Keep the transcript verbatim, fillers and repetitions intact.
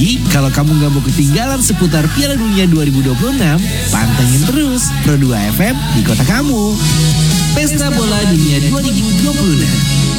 Jadi, kalau kamu nggak mau ketinggalan seputar Piala Dunia dua ribu dua puluh enam, pantengin terus Pro dua F M di kota kamu. Pesta Bola Dunia dua ribu dua puluh enam.